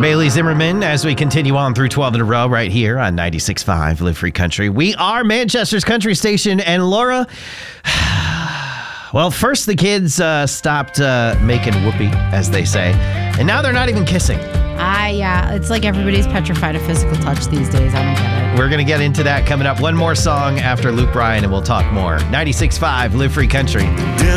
Bailey Zimmerman as we continue on through 12 in a row right here on 96.5 Live Free Country. We are Manchester's country station. And Laura, well, first the kids stopped making whoopee, as they say. And now they're not even kissing. Yeah, it's like everybody's petrified of physical touch these days. I don't get it. We're going to get into that coming up. One more song after Luke Bryan and we'll talk more. 96.5 Live Free Country.